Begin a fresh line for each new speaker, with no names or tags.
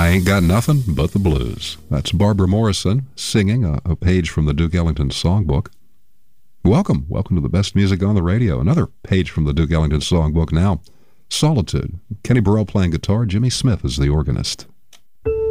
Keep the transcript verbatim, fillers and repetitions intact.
I Ain't Got Nothing But the Blues. That's Barbara Morrison singing a, a page from the Duke Ellington Songbook. Welcome. Welcome to the best music on the radio. Another page from the Duke Ellington Songbook now. Solitude. Kenny Burrell playing guitar. Jimmy Smith is the organist.